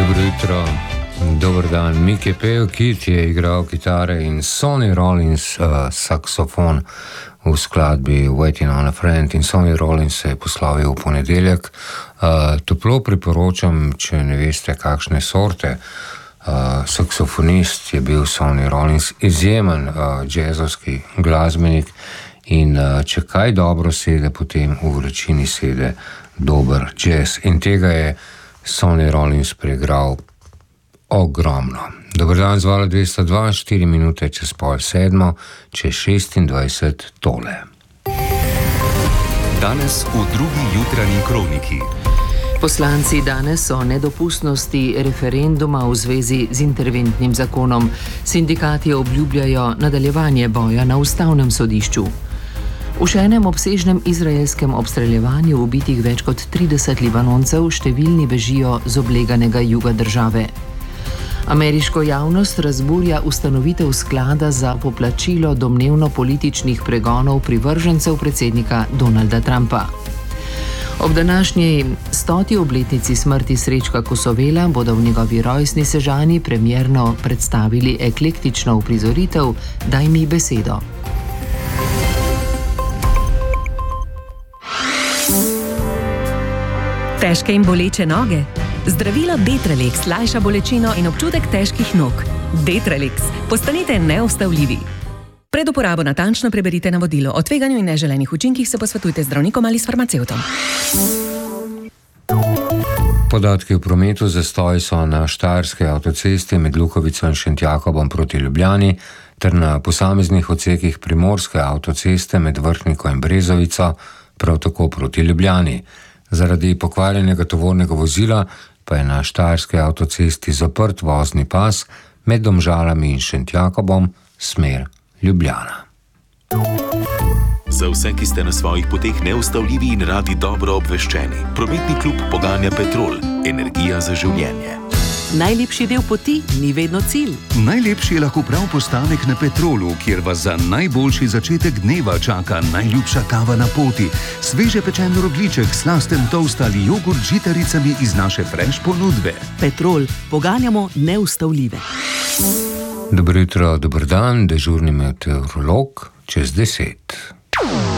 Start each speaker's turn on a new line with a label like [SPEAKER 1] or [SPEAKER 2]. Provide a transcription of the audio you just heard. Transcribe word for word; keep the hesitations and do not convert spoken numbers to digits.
[SPEAKER 1] Dobro jutro, dober dan. Mickey Pale Kid je igral kitare in Sonny Rollins uh, saksofon v skladbi Waiting on a Friend, in Sonny Rollins se je poslavil v ponedeljek. Uh, toplo priporočam, če ne veste kakšne sorte. Uh, saksofonist je bil Sonny Rollins, izjemen uh, jazzovski glasbenik, in uh, če kaj dobro sede, potem v vročini sede dober jazz, in tega je Sonny Rollins preigral ogromno. Dober dan, zvala dvesto dva, štiri minute čez pol sedmo, čez šestindvajset tole.
[SPEAKER 2] Danes v drugi jutranji kroniki.
[SPEAKER 3] Poslanci danes o nedopustnosti referenduma v zvezi z interventnim zakonom. Sindikati obljubljajo nadaljevanje boja na ustavnem sodišču. V še enem obsežnem izraelskem obstreljevanju ubitih več kot trideset Libanoncev, številni bežijo z obleganega juga države. Ameriško javnost razburja ustanovitev sklada za poplačilo domnevno političnih pregonov privržencev predsednika Donalda Trumpa. Ob današnji stoti obletnici smrti Srečka Kosovela bodo v njegovi rojstni Sežani premierno predstavili eklektično uprizoritev Daj mi besedo.
[SPEAKER 4] Težke in boleče noge? Zdravilo Detrelix lajša bolečino in občutek težkih nog. Detrelix. Postanite neustavljivi. Pred uporabo natančno preberite navodilo. O tveganju in neželenih učinkih se posvetujte z zdravnikom ali s farmacevtom.
[SPEAKER 1] Podatki v prometu. Zastoji so na Štajerski avtocesti med Lukovico in Šentjakobom proti Ljubljani ter na posameznih odsekih Primorske avtoceste med Vrhniko in Brezovico, prav tako proti Ljubljani. Zaradi pokvarjenega tovornega vozila pa je na Štajerski avtocesti zaprt vozni pas med Domžalami in Šentjakobom, smer Ljubljana.
[SPEAKER 2] Za vse, ki ste na svojih poteh neustavljivi in radi dobro obveščeni, prometni klub poganja Petrol, energija za življenje.
[SPEAKER 5] Najlepši del poti ni vedno cilj.
[SPEAKER 6] Najlepši je lahko prav postanek na Petrolu, kjer vas za najboljši začetek dneva čaka najljubša kava na poti, sveže pečen rogljiček, slasten toast ali jogurt z žitaricami iz naše fresh ponudbe.
[SPEAKER 5] Petrol, poganjamo neustavljive.
[SPEAKER 1] Dobro jutro, dober dan, dežurni meteorolog čez deset.